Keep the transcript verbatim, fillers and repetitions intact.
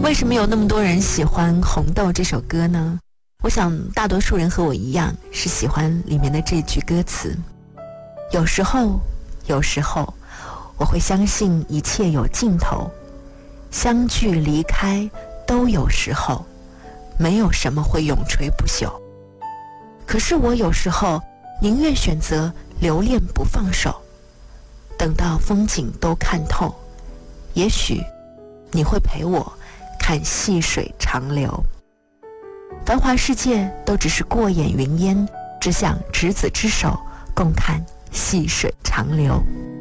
为什么有那么多人喜欢《红豆》这首歌呢？我想大多数人和我一样是喜欢里面的这句歌词。有时候有时候我会相信一切有尽头，相聚离开都有时候，没有什么会永垂不朽。可是我有时候宁愿选择留恋不放手，等到风景都看透，也许你会陪我看细水长流。繁华世界都只是过眼云烟，只想执子之手，共看细水长流。